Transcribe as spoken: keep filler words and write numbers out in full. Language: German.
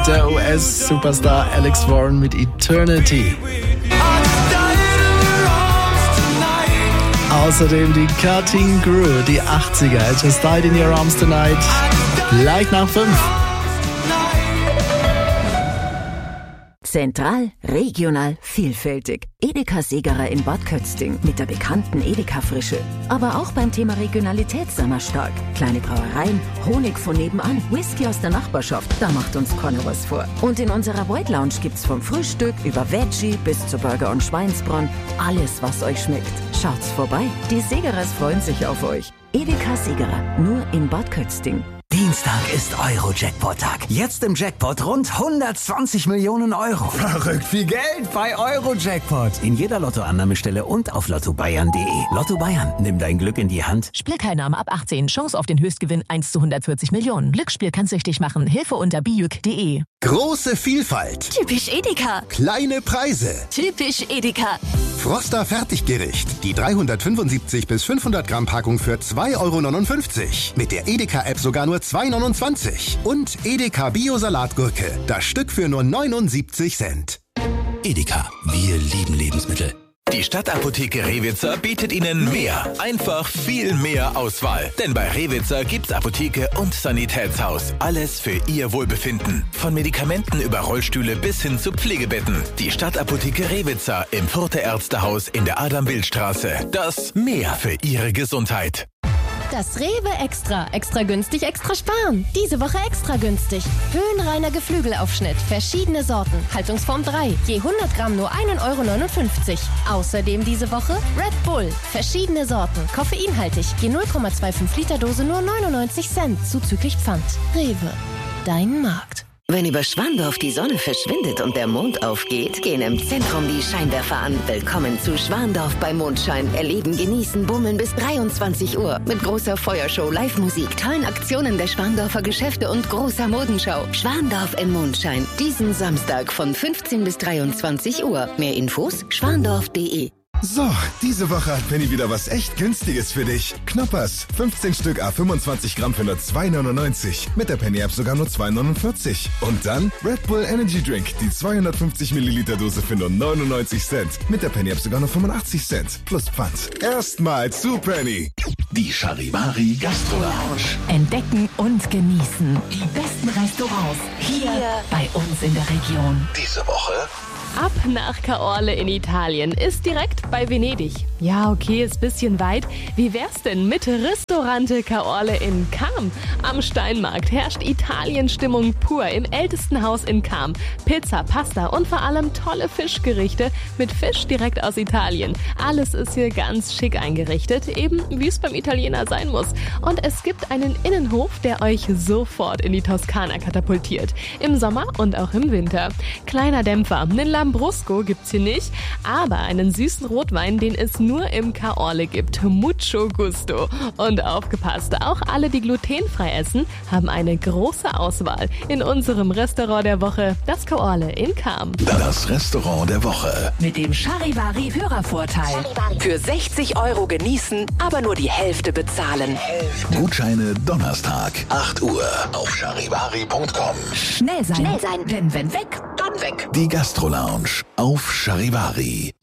Der U S-Superstar Alex Warren mit Eternity. Außerdem die Cutting Crew, die achtziger, I Just Died in Your Arms Tonight. Gleich nach fünf. Zentral, regional, vielfältig. Edeka Segerer in Bad Kötzting mit der bekannten Edeka-Frische. Aber auch beim Thema Regionalität sind wir stark. Kleine Brauereien, Honig von nebenan, Whisky aus der Nachbarschaft, da macht uns keiner was vor. Und in unserer White Lounge gibt's vom Frühstück über Veggie bis zu Burger und Schweinsbraten alles, was euch schmeckt. Schaut's vorbei, die Segerers freuen sich auf euch. Edeka Segerer, nur in Bad Kötzting. Dienstag ist Euro-Jackpot-Tag. Jetzt im Jackpot rund hundertzwanzig Millionen Euro. Verrückt viel Geld bei Euro-Jackpot. In jeder Lottoannahmestelle und auf lotto bayern punkt de. Lotto Bayern, nimm dein Glück in die Hand. Spielteilnahme ab achtzehn. Chance auf den Höchstgewinn eins zu hundertvierzig Millionen. Glücksspiel kann süchtig machen. Hilfe unter bijuk punkt de. Große Vielfalt. Typisch Edeka. Kleine Preise. Typisch Edeka. Froster Fertiggericht. Die dreihundertfünfundsiebzig bis fünfhundert Gramm Packung für zwei Euro neunundfünfzig. Mit der Edeka-App sogar nur zwei Euro neunundzwanzig. Und Edeka Bio-Salatgurke. Das Stück für nur neunundsiebzig Cent. Edeka. Wir lieben Lebensmittel. Die Stadtapotheke Rewitzer bietet Ihnen mehr, einfach viel mehr Auswahl. Denn bei Rewitzer gibt's Apotheke und Sanitätshaus. Alles für Ihr Wohlbefinden. Von Medikamenten über Rollstühle bis hin zu Pflegebetten. Die Stadtapotheke Rewitzer im Further Ärztehaus in der Adam-Bild-Straße. Das mehr für Ihre Gesundheit. Das Rewe Extra. Extra günstig, extra sparen. Diese Woche extra günstig. Höhenreiner Geflügelaufschnitt. Verschiedene Sorten. Haltungsform drei. Je hundert Gramm nur ein Euro neunundfünfzig. Außerdem diese Woche Red Bull. Verschiedene Sorten. Koffeinhaltig. Je null Komma fünfundzwanzig Liter Dose nur neunundneunzig Cent. Zuzüglich Pfand. Rewe. Dein Markt. Wenn über Schwandorf die Sonne verschwindet und der Mond aufgeht, gehen im Zentrum die Scheinwerfer an. Willkommen zu Schwandorf bei Mondschein. Erleben, genießen, bummeln bis dreiundzwanzig Uhr. Mit großer Feuershow, Live-Musik, tollen Aktionen der Schwandorfer Geschäfte und großer Modenschau. Schwandorf im Mondschein. Diesen Samstag von fünfzehn bis dreiundzwanzig Uhr. Mehr Infos schwandorf punkt de. So, diese Woche hat Penny wieder was echt Günstiges für dich. Knoppers, fünfzehn Stück à fünfundzwanzig Gramm für nur zwei Euro neunundneunzig. Mit der Penny-App sogar nur zwei Euro neunundvierzig. Und dann Red Bull Energy Drink, die zweihundertfünfzig Milliliter Dose für nur neunundneunzig Cent. Mit der Penny-App sogar nur fünfundachtzig Cent. Plus Pfand. Erstmal zu Penny. Die Charivari Gastro Lounge. Entdecken und genießen. Die besten Restaurants hier, hier bei uns in der Region. Diese Woche ab nach Caorle in Italien, ist direkt bei Venedig. Ja, okay, ist bisschen weit. Wie wär's denn mit Ristorante Caorle in Cham? Am Steinmarkt herrscht Italienstimmung pur im ältesten Haus in Cham. Pizza, Pasta und vor allem tolle Fischgerichte mit Fisch direkt aus Italien. Alles ist hier ganz schick eingerichtet, eben wie es beim Italiener sein muss. Und es gibt einen Innenhof, der euch sofort in die Toskana katapultiert. Im Sommer und auch im Winter. Kleiner Dämpfer, einen Lambrusco gibt's hier nicht, aber einen süßen Rotwein, den es nur im Caorle gibt. Mucho Gusto. Und aufgepasst, auch alle, die glutenfrei essen, haben eine große Auswahl in unserem Restaurant der Woche, das Caorle in Cham. Das Restaurant der Woche. Mit dem Charivari Hörervorteil. Für sechzig Euro genießen, aber nur die Hälfte bezahlen. Gutscheine Donnerstag, acht Uhr auf charivari punkt com. Schnell sein. Schnell sein. Denn wenn weg, dann weg. Die Gastro Lounge auf Charivari.